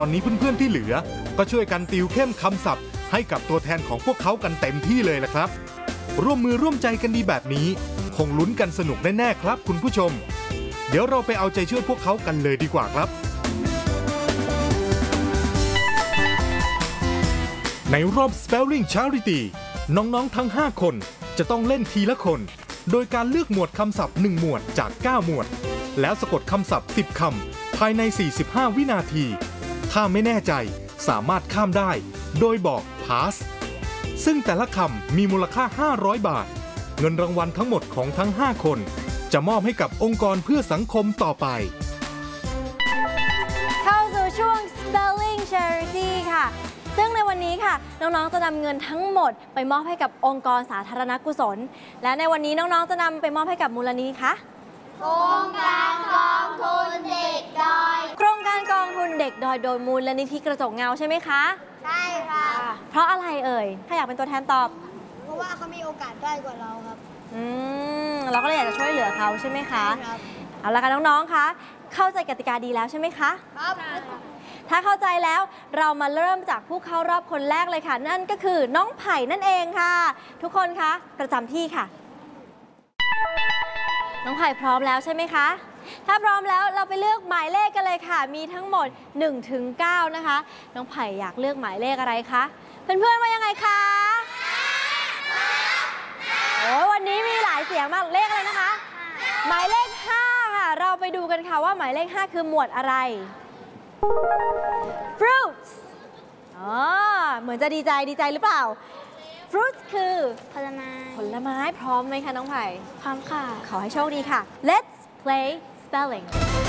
ตอนนี้เพื่อนๆที่เหลือก็ช่วยกันติวเข้มคำศัพท์ให้กับตัวแทนของพวกเขากันเต็มที่เลยละครับร่วมมือร่วมใจกันดีแบบนี้คงลุ้นกันสนุกแน่ๆครับคุณผู้ชมเดี๋ยวเราไปเอาใจช่วยพวกเขากันเลยดีกว่าครับในรอบ Spelling Charity น้องๆทั้ง5คนจะต้องเล่นทีละคนโดยการเลือกหมวดคำศัพท์1หมวดจาก9หมวดแล้วสะกดคำศัพท์10คำภายใน45วินาทีถ้าไม่แน่ใจสามารถข้ามได้โดยบอก pass ซึ่งแต่ละคำมีมูลค่า500 บาทเงินรางวัลทั้งหมดของทั้ง5คนจะมอบให้กับองค์กรเพื่อสังคมต่อไปเข้าสู่ช่วง Spelling Charity ค่ะซึ่งในวันนี้ค่ะน้องๆจะนำเงินทั้งหมดไปมอบให้กับองค์กรสาธารณกุศลและในวันนี้น้องๆจะนำไปมอบให้กับมูลนิธิคะโครงการกองทุนเด็กดอยโครงการกองทุนเด็กดอยโดยมูลนิธิกระจกเงาใช่ไหมคะใช่ค่ะเพราะอะไรเอ่ยถ้าอยากเป็นตัวแทนตอบเพราะว่าเขามีโอกาสได้กว่าเราครับเราก็เลยอยากจะช่วยเหลือเขาใช่ไหมคะครับเอาละค่ะน้องๆคะเข้าใจกติกาดีแล้วใช่ไหมคะครับถ้าเข้าใจแล้วเรามาเริ่มจากผู้เข้ารอบคนแรกเลยค่ะนั่นก็คือน้องไผ่นั่นเองค่ะทุกคนคะประจำที่ค่ะน้องไผ่พร้อมแล้วใช่ไหมคะถ้าพร้อมแล้วเราไปเลือกหมายเลขกันเลยค่ะมีทั้งหมด1 ถึง 9นะคะน้องไผ่อยากเลือกหมายเลขอะไรคะเพื่อนๆว่ายังไงคะโอ้วันนี้มีหลายเสียงมากเลขอะไรนะคะหมายเลข5ค่ะเราไปดูกันค่ะว่าหมายเลข5คือหมวดอะไร fruits เหมือนจะดีใจหรือเปล่า fruits คือผลไม้พร้อมไหมคะน้องไผ่พร้อมค่ะขอให้โชคดีค่ะ let's play spelling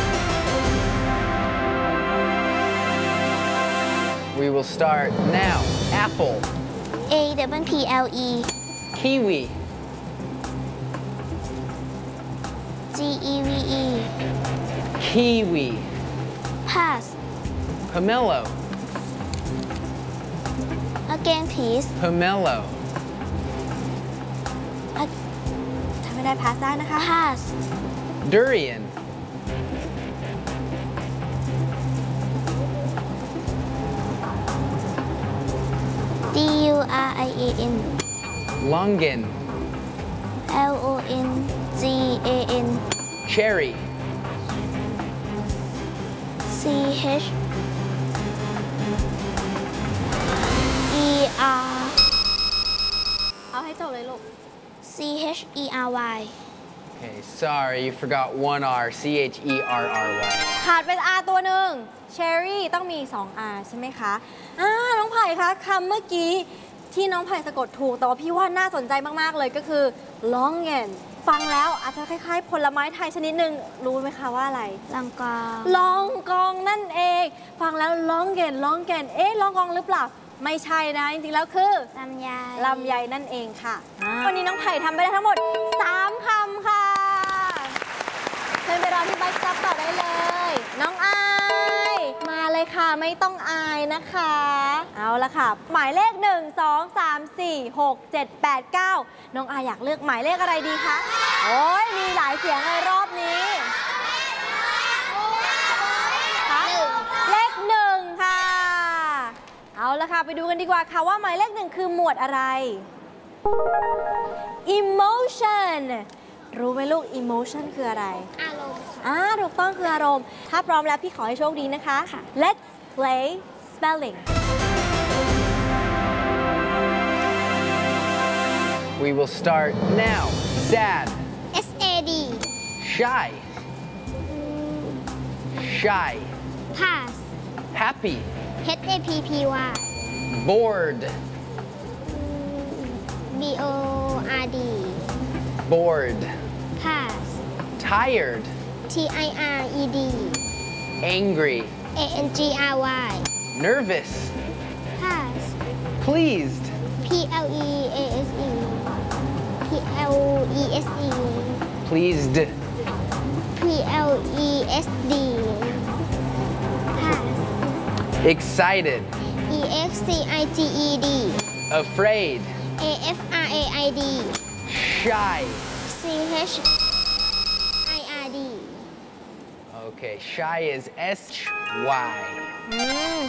We will start now. Apple. APPLE Kiwi. GEVE Kiwi. Pass Pomelo. Again please Pomelo. ถ้าไม่ได้พาสได้นะคะ Pass Durian. DURIAN Longan. LONGAN Cherry. CHERRY เอาให้จบเลยลูก CHERY Okay, sorry, you forgot one R. CHERRY. ขาดเป็น R ตัวหนึ่ง cherry ต้องมี2 R ใช่ไหมคะน้องไผ่คะคำเมื่อกี้ที่น้องไผ่สะกดถูกแต่ว่าพี่ว่าน่าสนใจมากๆเลยก็คือ longan ฟังแล้วอาจจะคล้ายๆผลไม้ไทยชนิดหนึ่งรู้ไหมคะว่าอะไรลองกองลองกองนั่นเองฟังแล้ว longan ลองกองหรือเปล่าไม่ใช่นะจริงๆแล้วคือลำไยนั่นเองค่ะวันนี้น้องไผ่ทำไปได้ทั้งหมด3 คำค่ะเชิญไปรอที่บัสซับต่อได้เลยน้องอายมาเลยค่ะไม่ต้องอายนะคะเอาละค่ะหมายเลข1 2 3 4 6 7 8 9น้องอายอยากเลือกหมายเลขอะไรดีคะโอ้ยมีหลายเสียงในรอบนี้เลข1ค่ะเอาละค่ะไปดูกันดีกว่าค่ะว่าหมายเลข1คือหมวดอะไร emotion รู้ไหมลูก emotion คืออะไรอารมณ์ถูกต้องคืออารมณ์ถ้าพร้อมแล้วพี่ขอให้โชคดีนะคะ let's play spelling We will start now. Sad. SAD Shy. Shy. Pass Happy. HAPPY Bored. BORD Bored. Pass Tired. TIRED Angry. ANGRY Nervous. Pass Pleased. PLEASE Pleased. PLESD Pass Excited. EXCITED Afraid. AFRAID Shy. CHIRD Okay, shy is SY.